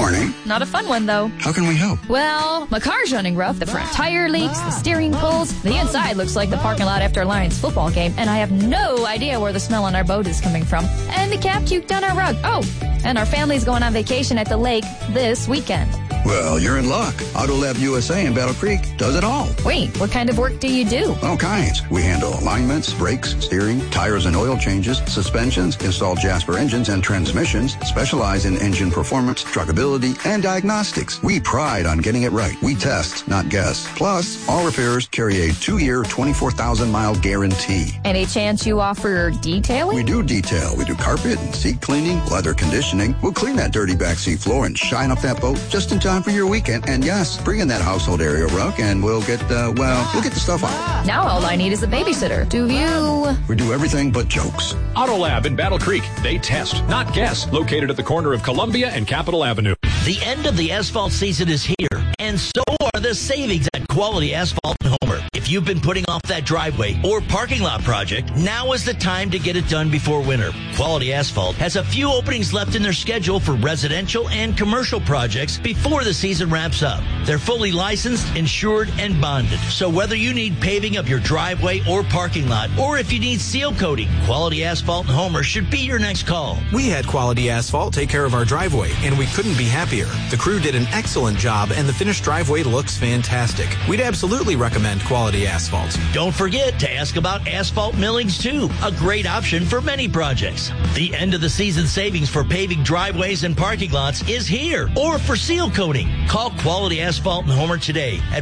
Morning. Not a fun one, though. How can we help? Well, my car's running rough. The front tire leaks, the steering pulls. The inside looks like the parking lot after a Lions football game, and I have no idea where the smell on our boat is coming from. And the cat puked on our rug. Oh, and our family's going on vacation at the lake this weekend. Well, you're in luck. AutoLab USA in Battle Creek does it all. Wait, what kind of work do you do? All kinds. We handle alignments, brakes, steering, tires and oil changes, suspensions, install Jasper engines and transmissions, specialize in engine performance, truckability, and diagnostics. We pride on getting it right. We test, not guess. Plus, all repairs carry a 2-year, 24,000-mile guarantee. Any chance you offer detailing? We do detail. We do carpet and seat cleaning, leather conditioning. We'll clean that dirty backseat floor and shine up that boat just in time for your weekend. And yes, bring in that household area rug and we'll get, we'll get the stuff out. Now all I need is a babysitter. Do you? We do everything but jokes. AutoLab in Battle Creek. They test, not guess. Located at the corner of Columbia and Capitol Avenue. The end of the asphalt season is here, and so are the savings at Quality Asphalt and Homer. If you've been putting off that driveway or parking lot project, now is the time to get it done before winter. Quality Asphalt has a few openings left in their schedule for residential and commercial projects before the season wraps up. They're fully licensed, insured, and bonded. So whether you need paving of your driveway or parking lot, or if you need seal coating, Quality Asphalt and Homer should be your next call. We had Quality Asphalt take care of our driveway, and we couldn't be happier. The crew did an excellent job, and the finished driveway looks fantastic. We'd absolutely recommend Quality Asphalt. Don't forget to ask about asphalt millings, too. A great option for many projects. The end of the season savings for paving driveways and parking lots is here, or for seal coating. Call Quality Asphalt and Homer today at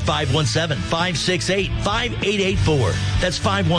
517-568-5884. That's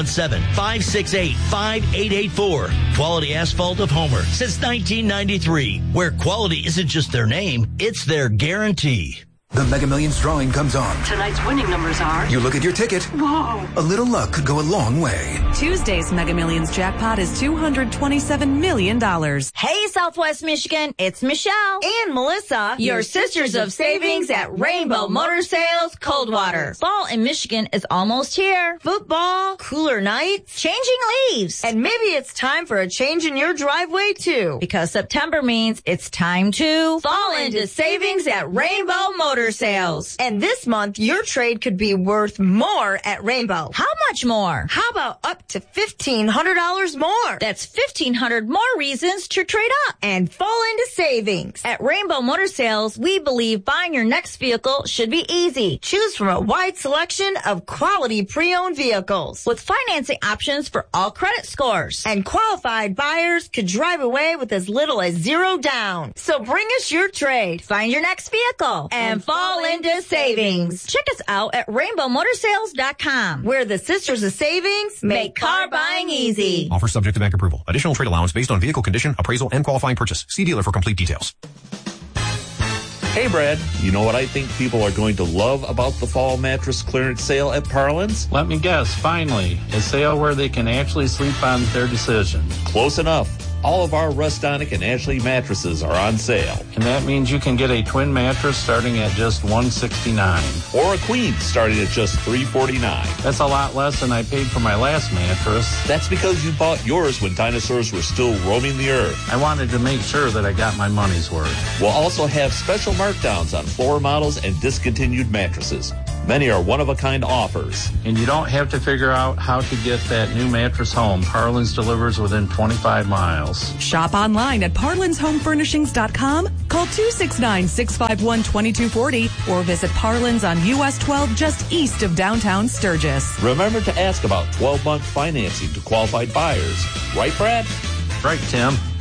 517-568-5884. Quality Asphalt of Homer since 1993, where quality isn't just their name, it's their guarantee. The Mega Millions drawing comes on. Tonight's winning numbers are... You look at your ticket. Whoa. A little luck could go a long way. Tuesday's Mega Millions jackpot is $227 million. Hey, Southwest Michigan, it's Michelle and Melissa, your sisters of savings at Rainbow Motor Sales Coldwater. Fall in Michigan is almost here. Football, cooler nights, changing leaves. And maybe it's time for a change in your driveway, too. Because September means it's time to fall into savings at Rainbow Motor Sales. And this month, your trade could be worth more at Rainbow. How much more? How about up to $1,500 more? That's 1,500 more reasons to trade up and fall into savings. At Rainbow Motor Sales, we believe buying your next vehicle should be easy. Choose from a wide selection of quality pre-owned vehicles with financing options for all credit scores. And qualified buyers could drive away with as little as $0 down. So bring us your trade. Find your next vehicle and fall into savings. Check us out at rainbowmotorsales.com, where the Sisters of Savings make car buying easy. Offer subject to bank approval. Additional trade allowance based on vehicle condition, appraisal, and qualifying purchase. See dealer for complete details. Hey, Brad, you know what I think people are going to love about the fall mattress clearance sale at Parlins? Let me guess, finally, a sale where they can actually sleep on their decision. Close enough. All of our Rustonic and Ashley mattresses are on sale. And that means you can get a twin mattress starting at just $169. Or a queen starting at just $349. That's a lot less than I paid for my last mattress. That's because you bought yours when dinosaurs were still roaming the earth. I wanted to make sure that I got my money's worth. We'll also have special markdowns on floor models and discontinued mattresses. Many are one-of-a-kind offers. And you don't have to figure out how to get that new mattress home. Parlins delivers within 25 miles. Shop online at parlinshomefurnishings.com. Call 269-651-2240 or visit Parlins on US 12 just east of downtown Sturgis. Remember to ask about 12-month financing to qualified buyers. Right, Brad? Right, Tim.